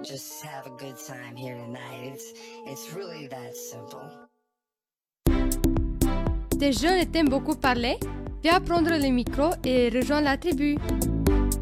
just have a good time here tonight. It's really that simple. T'es jeune et t'aimes beaucoup parler? Viens prendre le micro et rejoins la tribu.